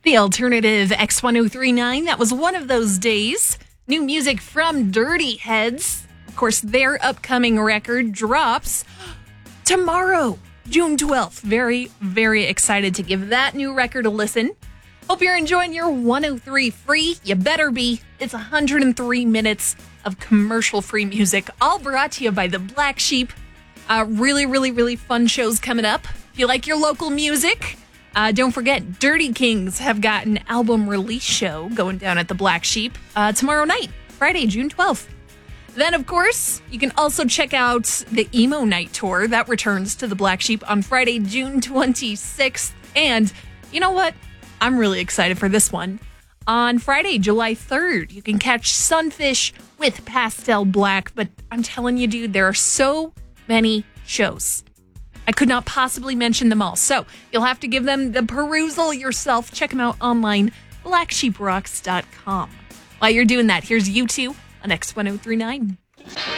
The alternative X1039, that was one of those days. New music from Dirty Heads. Of course, their upcoming record drops tomorrow, June 12th. Very, very excited to give that new record a listen. Hope you're enjoying your 103 free. You better be. It's 103 minutes of commercial-free music, all brought to you by the Black Sheep. Really, really, really fun shows coming up. If you like your local music, don't forget, Dirty Kings have got an album release show going down at the Black Sheep tomorrow night, Friday, June 12th. Then, of course, you can also check out the Emo Night Tour. That returns to the Black Sheep on Friday, June 26th. And you know what? I'm really excited for this one. On Friday, July 3rd, you can catch Sunfish with Pastel Black. But I'm telling you, dude, there are so many shows. I could not possibly mention them all. So you'll have to give them the perusal yourself. Check them out online, blacksheeprocks.com. While you're doing that, here's U2 on X1039.